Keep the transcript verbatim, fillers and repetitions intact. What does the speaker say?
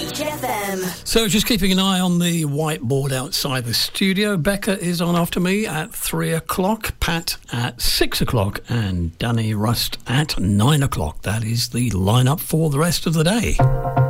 H F M. So just keeping an eye on the whiteboard outside the studio. Becca is on after me at three o'clock, Pat at six o'clock, and Danny Rust at nine o'clock. That is the lineup for the rest of the day.